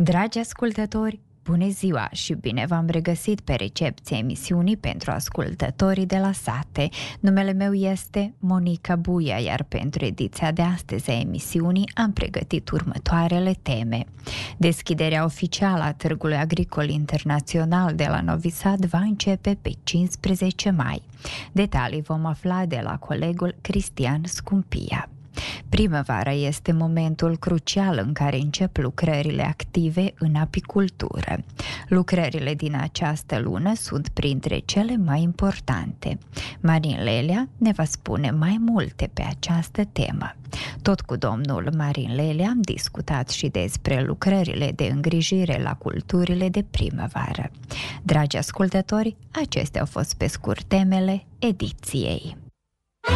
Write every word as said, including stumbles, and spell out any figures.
Dragi ascultători, bună ziua și bine v-am regăsit pe recepția emisiunii pentru ascultătorii de la sate. Numele meu este Monica Buia, iar pentru ediția de astăzi a emisiunii am pregătit următoarele teme. Deschiderea oficială a Târgului Agricol Internațional de la Novi Sad va începe pe cincisprezece mai. Detalii vom afla de la colegul Cristian Scumpia. Primăvara este momentul crucial în care încep lucrările active în apicultură. Lucrările din această lună sunt printre cele mai importante. Marin Lelea ne va spune mai multe pe această temă. Tot cu domnul Marin Lelea am discutat și despre lucrările de îngrijire la culturile de primăvară. Dragi ascultători, acestea au fost pe scurt temele ediției.